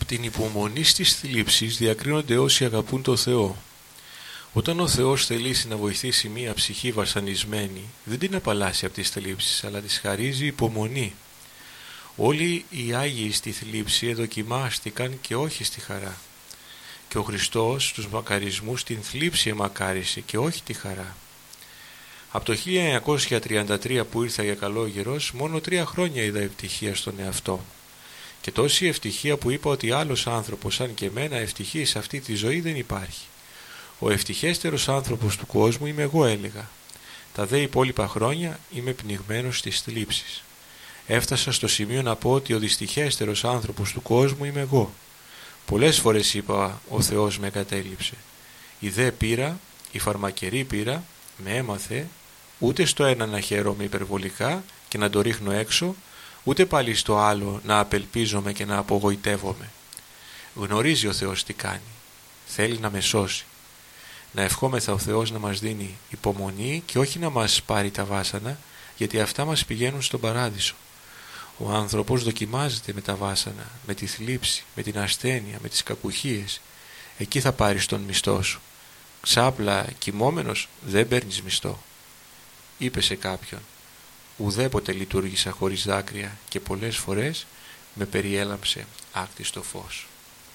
την υπομονή στις θλίψεις διακρίνονται όσοι αγαπούν το Θεό. Όταν ο Θεός θελήσει να βοηθήσει μία ψυχή βασανισμένη, δεν την απαλλάσσει από τις θλίψεις, αλλά της χαρίζει υπομονή. Όλοι οι Άγιοι στη θλίψη εδοκιμάστηκαν και όχι στη χαρά. Και ο Χριστός τους μακαρισμούς την θλίψη εμακάρισε και όχι τη χαρά. Από το 1933 που ήρθα για καλόγερος, μόνο 3 χρόνια είδα ευτυχία στον εαυτό. Και τόση ευτυχία που είπα ότι άλλος άνθρωπος σαν και εμένα ευτυχή σε αυτή τη ζωή δεν υπάρχει. Ο ευτυχέστερος άνθρωπος του κόσμου είμαι εγώ, έλεγα. Τα δε υπόλοιπα χρόνια είμαι πνιγμένος στις θλίψεις. Έφτασα στο σημείο να πω ότι ο δυστυχέστερος άνθρωπος του κόσμου είμαι εγώ. Πολλές φορές είπα ο Θεός με κατέληψε. Η δε πείρα, η φαρμακερή πείρα, με έμαθε ούτε στο ένα να χαίρομαι υπερβολικά και να το ρίχνω έξω, ούτε πάλι στο άλλο να απελπίζομαι και να απογοητεύομαι. Γνωρίζει ο Θεός τι κάνει. Θέλει να με σώσει. Να ευχόμεθα ο Θεός να μας δίνει υπομονή και όχι να μας πάρει τα βάσανα, γιατί αυτά μας πηγαίνουν στον παράδεισο. Ο άνθρωπος δοκιμάζεται με τα βάσανα, με τη θλίψη, με την ασθένεια, με τις κακουχίες. Εκεί θα πάρεις τον μισθό σου. Ξάπλα κοιμόμενος δεν παίρνεις μισθό. Είπε σε κάποιον, ουδέποτε λειτουργήσα χωρίς δάκρυα και πολλές φορές με περιέλαμψε άκτιστο φως.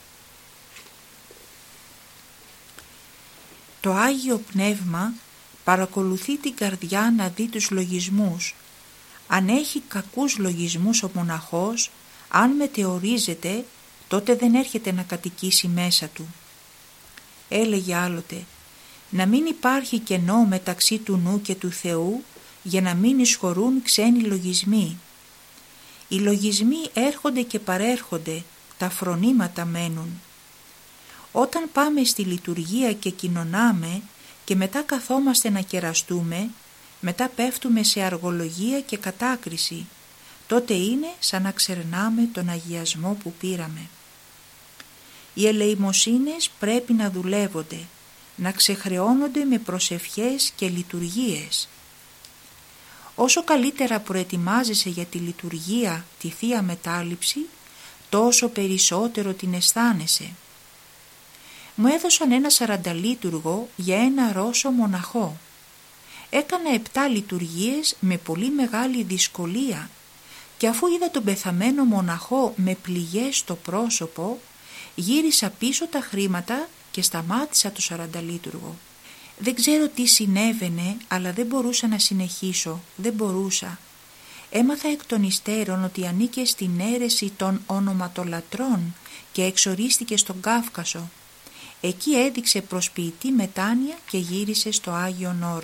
Το Άγιο Πνεύμα παρακολουθεί την καρδιά να δει τους λογισμούς. Αν έχει κακούς λογισμούς ο μοναχός, αν μετεωρίζεται, τότε δεν έρχεται να κατοικήσει μέσα του. Έλεγε άλλοτε, να μην υπάρχει κενό μεταξύ του νου και του Θεού, για να μην εισχωρούν ξένοι λογισμοί. Οι λογισμοί έρχονται και παρέρχονται, τα φρονήματα μένουν. Όταν πάμε στη λειτουργία και κοινωνάμε και μετά καθόμαστε να κεραστούμε, μετά πέφτουμε σε αργολογία και κατάκριση, τότε είναι σαν να ξερνάμε τον αγιασμό που πήραμε. Οι ελεημοσύνες πρέπει να δουλεύονται, να ξεχρεώνονται με προσευχές και λειτουργίες. Όσο καλύτερα προετοιμάζεσαι για τη λειτουργία, τη Θεία Μετάληψη, τόσο περισσότερο την αισθάνεσαι. Μου έδωσαν ένα 40 για ένα Ρώσο μοναχό. Έκανα 7 λειτουργίες με πολύ μεγάλη δυσκολία και αφού είδα τον πεθαμένο μοναχό με πληγές στο πρόσωπο, γύρισα πίσω τα χρήματα και σταμάτησα το 40. Δεν ξέρω τι συνέβαινε, αλλά δεν μπορούσα να συνεχίσω, δεν μπορούσα. Έμαθα εκ των υστέρων ότι ανήκε στην αίρεση των ονοματολατρών και εξορίστηκε στον Κάφκασο. Εκεί έδειξε προσποιητή μετάνοια και γύρισε στο Άγιον Όρος.